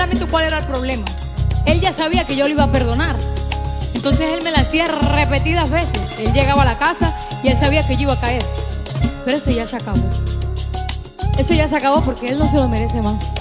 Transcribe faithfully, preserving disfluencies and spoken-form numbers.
claramente cuál era el problema. Él ya sabía que yo lo iba a perdonar. Entonces él me la hacía repetidas veces. Él llegaba a la casa y él sabía que yo iba a caer. Pero eso ya se acabó. Eso ya se acabó porque él no se lo merece más.